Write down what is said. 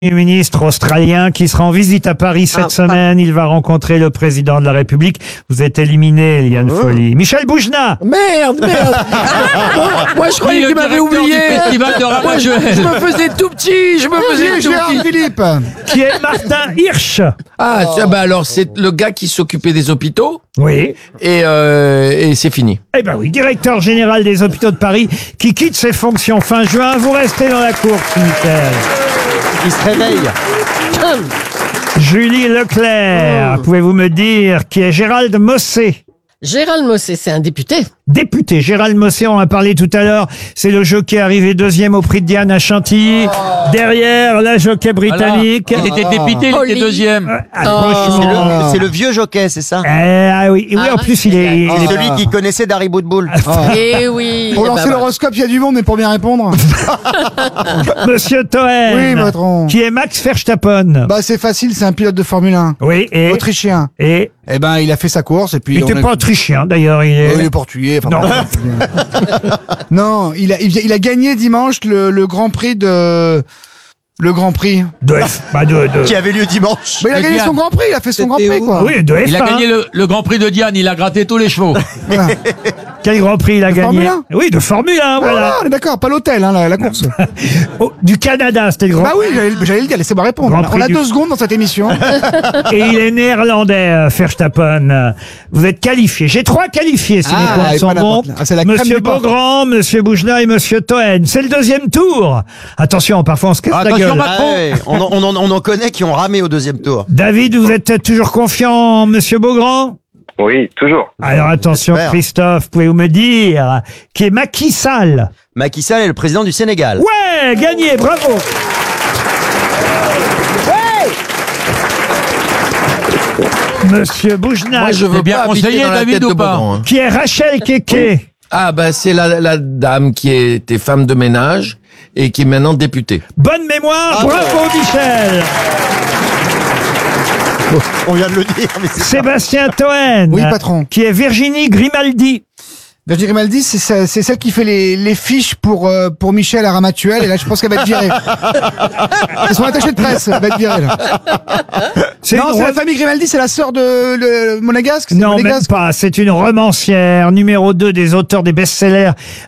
ministre australien qui sera en visite à Paris cette semaine. Il va rencontrer le président de la République. Vous êtes éliminé, Eliane Folly. Michel Boujna. Merde. Moi, je croyais qu'il m'avait oublié. Moi, je me faisais tout petit. Gérard Philippe. Qui est Martin Hirsch. Ah, tiens, bah alors, c'est le gars qui s'occupait des hôpitaux. Oui. Et c'est fini. Eh ben oui, directeur général des hôpitaux de Paris qui quitte ses fonctions fin juin. Vous restez dans la course, Michel. Il se réveille. Julie Leclerc, pouvez-vous me dire qui est Gérald Mossé? Gérald Mossé, c'est un député. Député, Gérald Mossé, on en a parlé tout à l'heure. C'est le jockey arrivé deuxième au prix de Diane à Chantilly. Derrière, la jockey britannique. Il était député, il était deuxième. Franchement. C'est le vieux jockey, c'est ça? Ah oui, en plus il est... Celui qui connaissait Dari Boudboul. Eh oui. Pour lancer l'horoscope, il y a du monde, mais pour bien répondre. Monsieur Toen. Oui, patron. Qui est Max Verstappen. Bah, c'est facile, c'est un pilote de Formule 1. Oui, et... Autrichien. Et... Eh ben, il a fait sa course, et puis. Il n'était pas autrichien, d'ailleurs. Il est... Il est portugais. Enfin, Non. Non, il a gagné dimanche le Grand Prix de. Le Grand Prix. Qui avait lieu dimanche. Mais il a gagné son Grand Prix, il a fait son Grand Prix, quoi. Oui, de F1. Il a gagné le Grand Prix de Diane, il a gratté tous les chevaux. Voilà. Quel Grand Prix il a gagné? Formule 1. Oui, de Formule 1, voilà. On est d'accord, pas l'hôtel, hein, la course. Oh, du Canada, c'était le Grand Bah oui, j'allais le dire, laissez-moi répondre. Grand Prix On a du- 2 secondes dans cette émission. Et il est néerlandais, Verstappen. Vous êtes qualifiés. J'ai 3 qualifiés, si mes comptes et sont pas bons. n'importe. Ah, c'est la crème Monsieur du porc. Beaugrand, Monsieur Boujna et Monsieur Toen. C'est le deuxième tour. Attention, parfois on se casse la Attention, gueule. Macron. Ah ouais, on en connaît qui ont ramé au deuxième tour. David, vous êtes toujours confiant, Monsieur Beaugrand? Oui, toujours. Alors attention, J'espère. Christophe, pouvez-vous me dire qui est Macky Sall? Macky Sall est le président du Sénégal. Ouais, gagné, bravo. Monsieur Boujna, Moi, je veux bien pas habiter conseillé, dans la David, tête ou de pas Beaugrand, hein. qui est Rachel Keke. Ah, bah, c'est la dame qui était femme de ménage et qui est maintenant députée. Bonne mémoire, bravo Michel. On vient de le dire, mais c'est Sébastien Toen. Oui, patron. Qui est Virginie Grimaldi. Virginie Grimaldi, c'est celle qui fait les fiches pour Michel à Ramatuel, et là, je pense qu'elle va être virée. C'est son attaché de presse, elle va être virée, là. Non, c'est la famille Grimaldi, c'est la sœur de le Monégasque? C'est Non, même Monégasque. pas. C'est une romancière, numéro 2 des auteurs des best-sellers